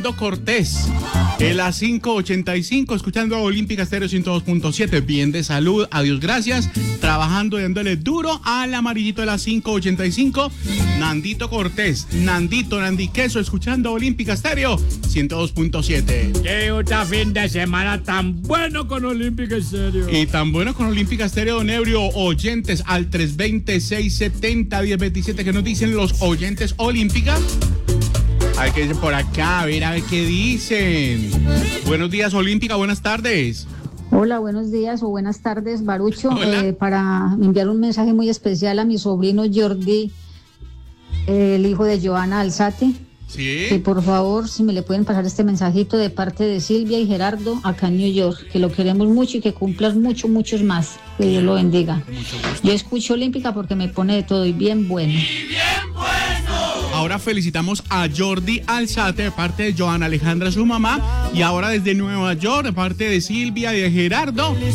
Cortés, en las 5:85, escuchando Olímpica Estéreo 102.7, bien de salud, adiós, gracias, trabajando y dándole duro al amarillito de las 5:85, Nandito Cortés, Nandi Queso, escuchando Olímpica Estéreo 102.7. ¡Qué otra fin de semana tan bueno con Olímpica Estéreo! Y tan bueno con Olímpica Estéreo, don Ebrio, oyentes al 320-670-1027, que nos dicen los oyentes Olímpica. A ver qué dicen por acá, a ver qué dicen. Buenos días, Olímpica, buenas tardes. Hola, buenos días o buenas tardes, Barucho. Hola. Para enviar un mensaje muy especial a mi sobrino Jordi, el hijo de Joana Alzate. Sí. Que por favor, si me le pueden pasar este mensajito de parte de Silvia y Gerardo acá en New York, que lo queremos mucho y que cumplas muchos más. Que Dios lo bendiga. Yo escucho Olímpica porque me pone de todo y bien bueno. Ahora felicitamos a Jordi Alzate de parte de Joana Alejandra, su mamá, y ahora desde Nueva York de parte de Silvia y de Gerardo.